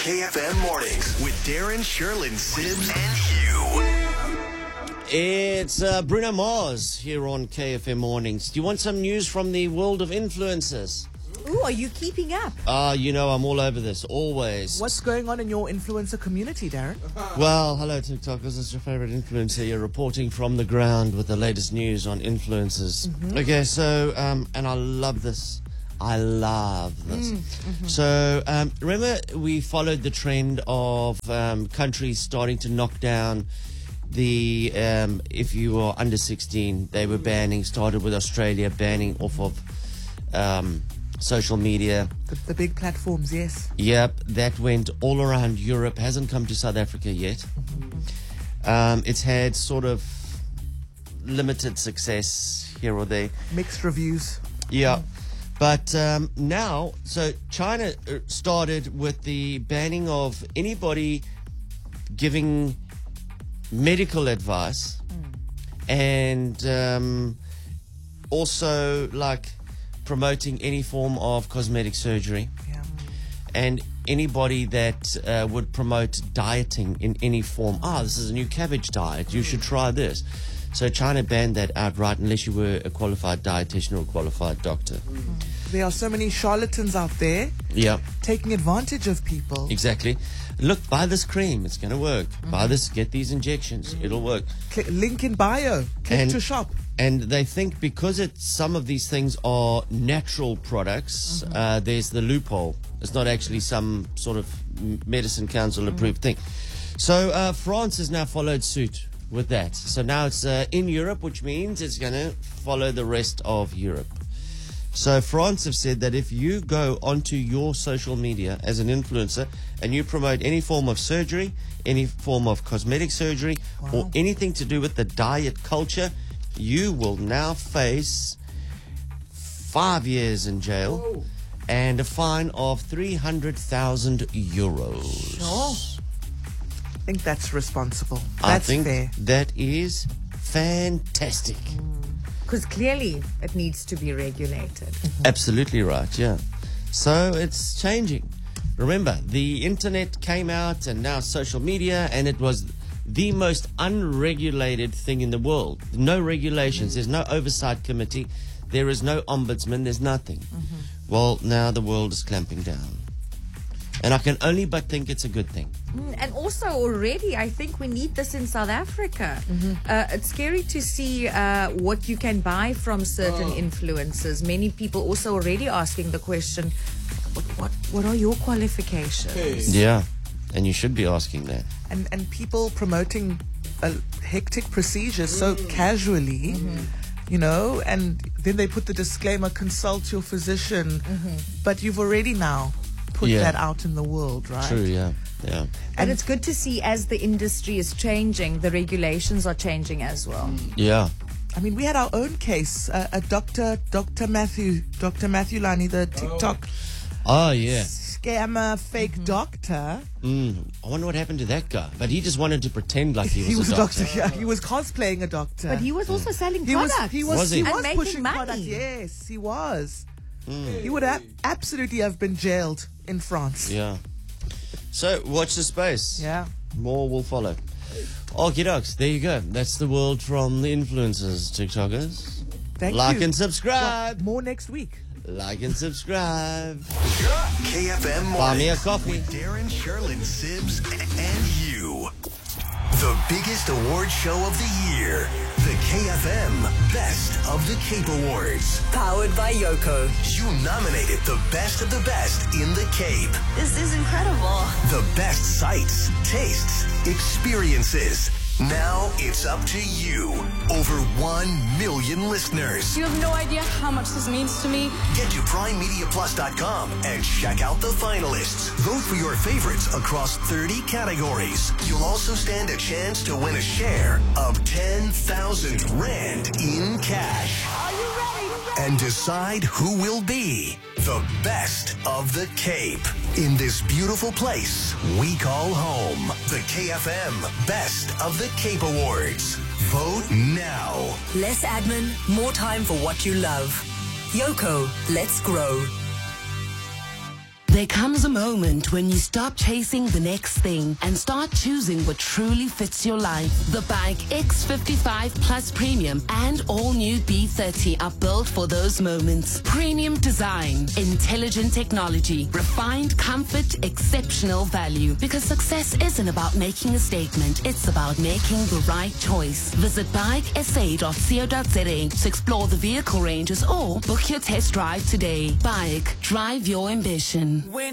KFM Mornings with Darren, Sherlyn, Sibbs, and Hugh. It's Bruno Mars here on KFM Mornings. Do you want some news from the world of influencers? Ooh, are you keeping up? You know I'm all over this, always. What's going on in your influencer community, Darren? Well, hello TikTok, this is your favorite influencer here reporting from the ground with the latest news on influencers. Okay, so, and I love this. So, remember we followed the trend of countries starting to knock down the, if you were under 16, they were started with Australia banning off of social media. The big platforms, yes. Yep, that went all around Europe, hasn't come to South Africa yet. It's had sort of limited success here or there. Mixed reviews. Yeah. But now, so China started with the banning of anybody giving medical advice and also like promoting any form of cosmetic surgery. Yeah. And anybody that would promote dieting in any form. This is a new cabbage diet. You should try this. So China banned that outright unless you were a qualified dietitian or a qualified doctor. There are so many charlatans out there Yeah, taking advantage of people. exactly. Look, buy this cream. It's going to work. Buy this, get these injections. It'll work. Click, link in bio. Click And- to shop. And they think because some of these things are natural products, there's the loophole. It's not actually some sort of medicine council approved thing. So France has now followed suit with that. So now it's in Europe, which means it's going to follow the rest of Europe. So France have said that if you go onto your social media as an influencer and you promote any form of surgery, any form of cosmetic surgery, or anything to do with the diet culture, you will now face 5 years in jail and a fine of 300,000 euros. Oh, I think that's responsible. I That's think fair. that is fantastic. Because clearly it needs to be regulated. Absolutely right, yeah. So it's changing. Remember, the internet came out and now social media, and it was the most unregulated thing in the world. No regulations. There's no oversight committee. There is no ombudsman. There's nothing. Well, now the world is clamping down. And I can only but think it's a good thing. And also already, I think we need this in South Africa. It's scary to see what you can buy from certain influencers. Many people also already asking the question, what are your qualifications? Yeah. And you should be asking that. And people promoting hectic procedures so casually, you know, and then they put the disclaimer, consult your physician. But you've already now put Yeah. that out in the world, right? True, yeah. Yeah. And it's good to see as the industry is changing, the regulations are changing as well. Yeah. I mean, we had our own case, a Dr. Matthew Lani, the TikTok Oh, yeah. scammer, fake doctor. I wonder what happened to that guy. But he just wanted to pretend like he was, a a doctor. Yeah, he was cosplaying a doctor. But he was also selling He was products. Was he? And making pushing money. products. Yes, he was. He would absolutely have been jailed in France. Yeah. So, watch the space. Yeah. More will follow. Okie dokes, there you go. That's the world from the influencers, TikTokers. Thank Like you. and subscribe. More next week. Like and subscribe. KFM Mornings. Buy me a coffee. With Darren, Sherlyn, Sibbs, and you. The biggest award show of the year. The KFM Best of the Cape Awards. Powered by Yoko. You nominated the best of the best in the Cape. This is incredible. The best sights, tastes, experiences. Now it's up to you. Over 1 million listeners. You have no idea how much this means to me. Get to PrimeMediaPlus.com and check out the finalists. Vote for your favorites across 30 categories. You'll also stand a chance to win a share of 10,000 Rand in cash. Are you ready? And decide who will be the best of the Cape. In this beautiful place we call home. The KFM Best of the Cape Awards. Vote now. Less admin, more time for what you love. Yoko, let's grow. There comes a moment when you stop chasing the next thing and start choosing what truly fits your life. The Bike X55 Plus Premium and all-new B30 are built for those moments. Premium design, intelligent technology, refined comfort, exceptional value. Because success isn't about making a statement, it's about making the right choice. Visit bikesa.co.za to explore the vehicle ranges or book your test drive today. Bike, drive your ambition.